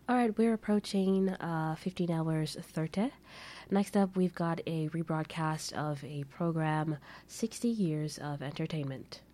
All right, we're approaching 15 hours 30. Next up, we've got a rebroadcast of a program, 60 Years of Entertainment.